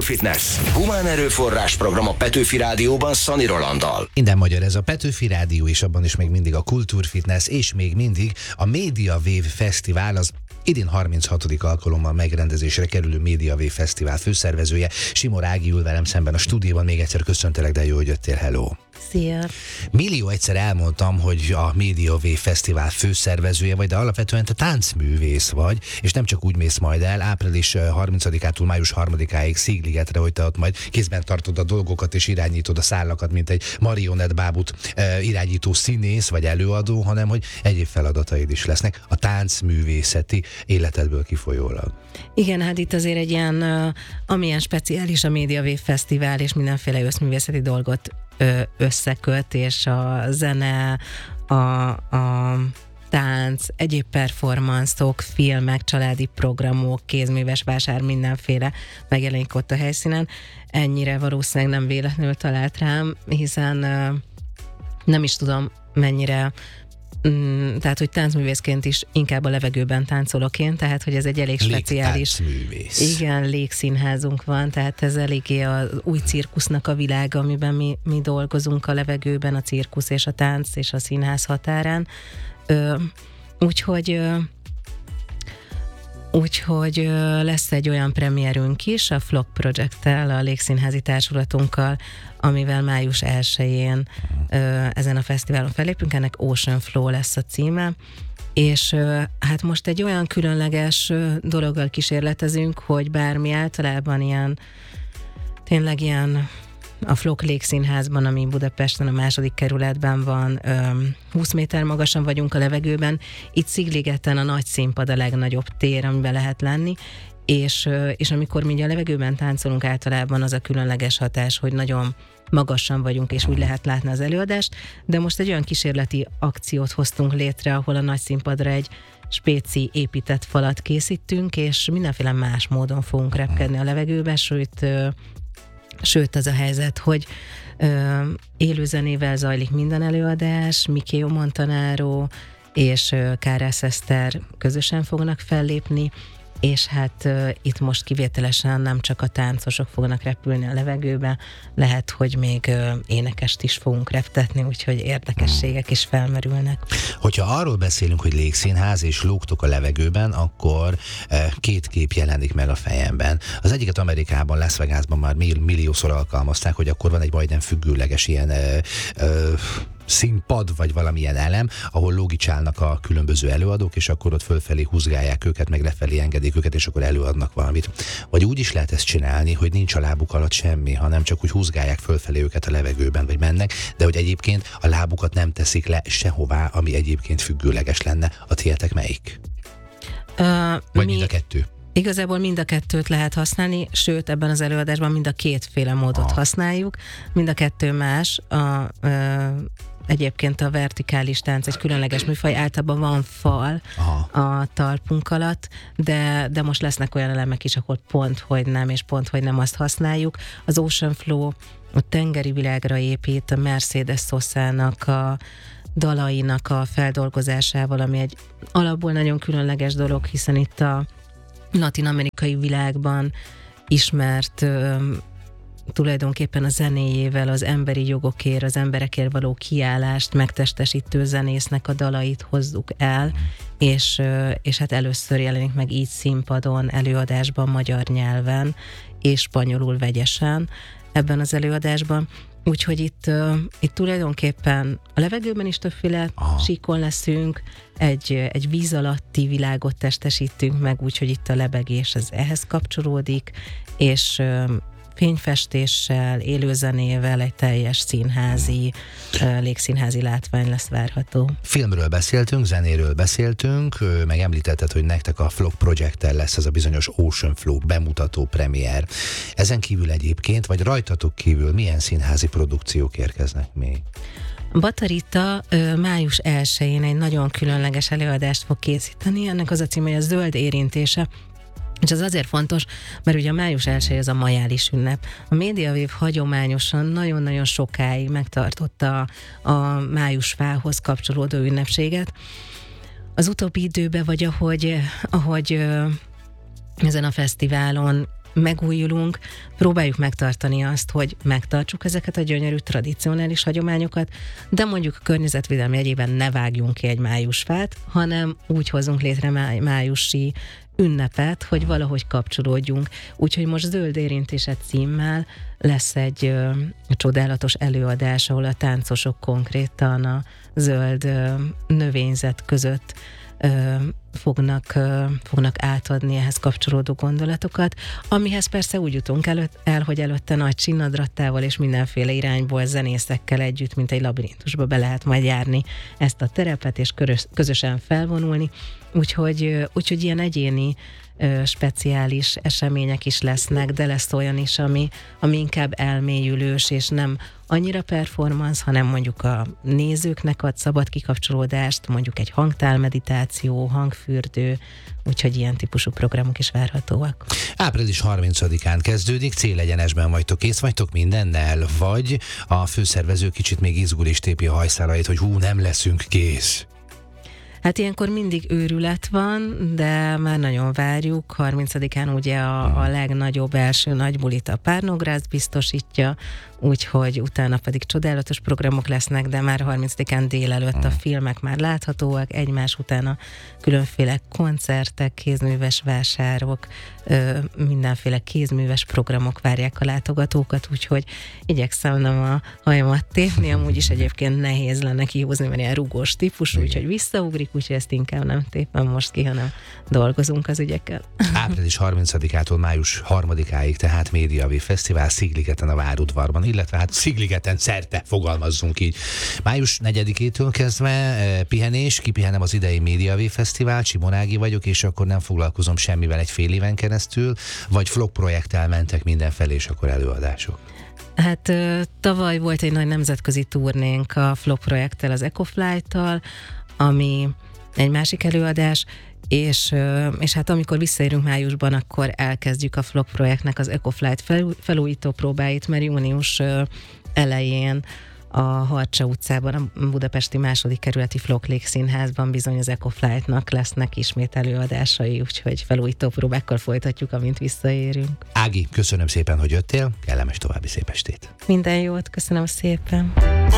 Kultúrfitness. Humán erőforrás program a Petőfi Rádióban Szani Rolanddal. Minden magyar, ez a Petőfi Rádió, és abban is még mindig a Kultúrfitness, és még mindig a Media Wave Fesztivál, az idén 36. alkalommal megrendezésre kerülő Media Wave Fesztivál főszervezője. Simor Ági ül velem szemben a stúdióban. Még egyszer köszöntelek, de jó, hogy jöttél. Hello! Szia! Millió egyszer elmondtam, hogy a Media Wave Fesztivál főszervezője vagy, de alapvetően te táncművész vagy, és nem csak úgy mész majd el, április 30-ától május 3-áig Szigligetre, hogy te ott majd kézben tartod a dolgokat és irányítod a szálakat, mint egy marionettbábut irányító színész vagy előadó, hanem hogy egyéb feladataid is lesznek a táncművészeti életedből kifolyólag. Igen, hát itt azért egy ilyen, amilyen speciális a Media Wave Fesztivál, és mindenféle összművészeti dolgot összeköt, és a zene, a tánc, egyéb performanszok, filmek, családi programok, kézműves vásár, mindenféle megjelenik ott a helyszínen. Ennyire valószínűleg nem véletlenül talált rám, hiszen nem is tudom mennyire, tehát, hogy táncművészként is inkább a levegőben táncolok én, tehát, hogy ez egy elég speciális... Igen, légszínházunk van, tehát ez eléggé az új cirkusznak a világa, amiben mi dolgozunk a levegőben, a cirkusz és a tánc és a színház határán. Úgyhogy lesz egy olyan premierünk is, a Flock Project-tel, a Légszínházi Társulatunkkal, amivel május 1-én ezen a fesztiválon fellépünk, ennek Ocean Flow lesz a címe, és hát most egy olyan különleges dologgal kísérletezünk, hogy bármi általában ilyen, tényleg ilyen a Flock Légszínházban, ami Budapesten a 2. kerületben van, 20 méter magasan vagyunk a levegőben, itt Szigligeten a nagy színpad a legnagyobb tér, amiben lehet lenni, és amikor mi a levegőben táncolunk, általában az a különleges hatás, hogy nagyon magasan vagyunk, és úgy lehet látni az előadást, de most egy olyan kísérleti akciót hoztunk létre, ahol a nagy színpadra egy spéci épített falat készítünk, és mindenféle más módon fogunk repkedni a levegőbe, sőt az a helyzet, hogy élőzenével zajlik minden előadás, Mikio Montanaro és Kárász Eszter közösen fognak fellépni, és hát itt most kivételesen nem csak a táncosok fognak repülni a levegőbe, lehet, hogy még énekest is fogunk reptetni, úgyhogy érdekességek is felmerülnek. Hogyha arról beszélünk, hogy légszínház és lógtok a levegőben, akkor 2 kép jelenik meg a fejemben. Az egyiket Amerikában, Las Vegasban már milliószor alkalmazták, hogy akkor van egy majdnem függőleges ilyen színpad, vagy valamilyen elem, ahol lógicsálnak a különböző előadók, és akkor ott fölfelé húzgálják őket, meg lefelé engedik őket, és akkor előadnak valamit. Vagy úgy is lehet ezt csinálni, hogy nincs a lábuk alatt semmi, hanem csak úgy húzgálják fölfelé őket a levegőben, vagy mennek, de hogy egyébként a lábukat nem teszik le sehová, ami egyébként függőleges lenne. A tiétek melyik? Vagy mind a kettő? Igazából mind a kettőt lehet használni, sőt ebben az előadásban mind a 2 módot használjuk, mind a 2 más. Egyébként a vertikális tánc egy különleges műfaj, általában van fal a talpunk alatt, de most lesznek olyan elemek is, ahol pont, hogy nem, és pont, hogy nem azt használjuk. Az Ocean Flow a tengeri világra épít, a Mercedes Sosa-nak a dalainak a feldolgozásával, ami egy alapból nagyon különleges dolog, hiszen itt a latin-amerikai világban ismert tulajdonképpen a zenéjével az emberi jogokért, az emberekért való kiállást megtestesítő zenésznek a dalait hozzuk el, és hát először jelenik meg így színpadon, előadásban, magyar nyelven, és spanyolul vegyesen ebben az előadásban. Úgyhogy itt tulajdonképpen a levegőben is többféle síkon leszünk, egy víz alatti világot testesítünk meg, úgyhogy itt a lebegés az ehhez kapcsolódik, és fényfestéssel, élőzenével egy teljes színházi, légszínházi látvány lesz várható. Filmről beszéltünk, zenéről beszéltünk, meg említetted, hogy nektek a Flock Project-tel lesz ez a bizonyos Ocean Flow bemutató premier. Ezen kívül egyébként, vagy rajtatok kívül milyen színházi produkciók érkeznek még? Bata Rita május 1-én egy nagyon különleges előadást fog készíteni, ennek az a címe, hogy a Zöld érintése. És ez azért fontos, mert ugye a május 1 az a majális ünnep. A Media Wave hagyományosan nagyon-nagyon sokáig megtartotta a májusfához kapcsolódó ünnepséget. Az utóbbi időben, vagy ahogy ezen a fesztiválon megújulunk, próbáljuk megtartani azt, hogy megtartsuk ezeket a gyönyörű tradicionális hagyományokat, de mondjuk a környezetvédelem jegyében ne vágjunk ki egy májusfát, hanem úgy hozunk létre májusi ünnepet, hogy valahogy kapcsolódjunk. Úgyhogy most Zöld érintése címmel lesz egy csodálatos előadás, ahol a táncosok konkrétan a zöld növényzet között fognak átadni ehhez kapcsolódó gondolatokat, amihez persze úgy jutunk el, hogy előtte nagy csinnadrattával és mindenféle irányból zenészekkel együtt, mint egy labirintusba be lehet majd járni ezt a terepet, és közösen felvonulni. Úgyhogy ilyen egyéni speciális események is lesznek, de lesz olyan is, ami inkább elmélyülős, és nem annyira performance, hanem mondjuk a nézőknek ad szabad kikapcsolódást, mondjuk egy hangtálmeditáció, hangfürdő, úgyhogy ilyen típusú programok is várhatóak. Április 30-án kezdődik, célegyenesben vagytok, kész vagytok mindennel, vagy a főszervező kicsit még izgul és tépi a hajszálait, hogy nem leszünk kész? Hát ilyenkor mindig őrület van, de már nagyon várjuk. 30-án ugye a legnagyobb első nagy bulit a Párnogrász biztosítja, úgyhogy utána pedig csodálatos programok lesznek, de már 30-án délelőtt a filmek már láthatóak, egymás utána különféle koncertek, kézműves vásárok, mindenféle kézműves programok várják a látogatókat, úgyhogy igyekszem nem a hajamat tépni, amúgy is egyébként nehéz lenne kihúzni, mert ilyen rugós típusú, úgyhogy visszaugrik, úgyhogy ezt inkább nem tépem most ki, hanem dolgozunk az ügyekkel. Április 30-ától május 3-áig, tehát Médiavé Fesztivál Szigligeten a Várudvarban, illetve hát Szigligeten szerte, fogalmazzunk így. Május 4-től kezdve pihenés, kipihenem az idei Médiavé Fesztivál, Csimonági vagyok, és akkor nem foglalkozom semmivel egy fél éven keresztül, vagy vlog projekttel mentek mindenfelé, és akkor előadások. Hát tavaly volt egy nagy nemzetközi turnénk a Flow projekttel, az Ecoflight-tal, ami egy másik előadás, és hát amikor visszaérünk májusban, akkor elkezdjük a Flow projektnek az Ecoflight felújító próbáit, mert június elején a Harcsa utcában, a budapesti 2. kerületi Floklék Színházban bizony az Ecoflight-nak lesznek ismét előadásai, úgyhogy felújító próbákkal folytatjuk, amint visszaérünk. Ági, köszönöm szépen, hogy jöttél, kellemes további szép estét. Minden jót, köszönöm szépen.